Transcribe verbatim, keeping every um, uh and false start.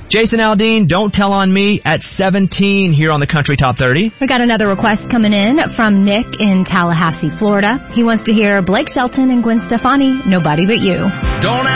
Jason Aldean, Don't Tell on Me at seventeen here on the Country Top thirty. We got another request coming in from Nick in Tallahassee, Florida. He wants to hear Blake Shelton and Gwen Stefani, Nobody But You. Don't